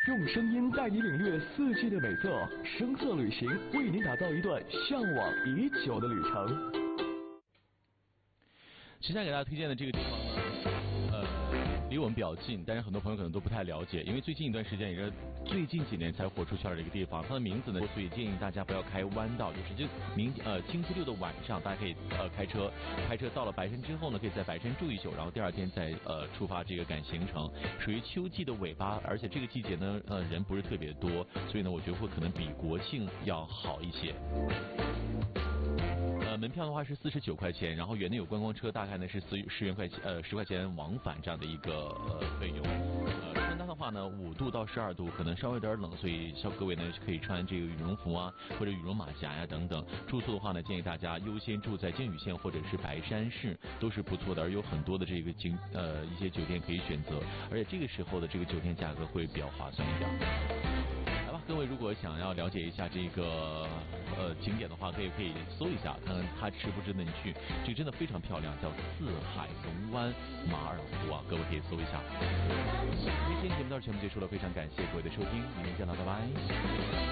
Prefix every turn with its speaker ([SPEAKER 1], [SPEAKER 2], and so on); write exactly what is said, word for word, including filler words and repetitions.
[SPEAKER 1] 用声音带你领略四季的美色，声色旅行为您打造一段向往已久的旅程。
[SPEAKER 2] 接下来给大家推荐的这个地方呢，呃，离我们比较近，但是很多朋友可能都不太了解，因为最近一段时间也是最近几年才火出圈的一个地方。它的名字呢，所以建议大家不要开弯道，就是就明呃星期六的晚上，大家可以呃开车，开车到了白山之后呢，可以在白山住一宿，然后第二天再呃出发这个赶行程。属于秋季的尾巴，而且这个季节呢，呃人不是特别多，所以呢，我觉得会可能比国庆要好一些。呃，门票的话是四十九块钱，然后园内有观光车，大概呢是十十元块钱，呃十块钱往返这样的一个呃费用。呃，穿搭的话呢，五度到十二度，可能稍微有点冷，所以像各位呢可以穿这个羽绒服啊，或者羽绒马甲呀、等等。住宿的话呢，建议大家优先住在靖宇县或者是白山市，都是不错的，而有很多的这个景呃一些酒店可以选择，而且这个时候的这个酒店价格会比较划算一点。各位如果想要了解一下这个呃景点的话，可以可以搜一下，看看它值不值得你去。这个真的非常漂亮，叫四海龙湾马尔湖啊，各位可以搜一下。今天节目到这全部结束了，非常感谢各位的收听，明天见了，拜拜。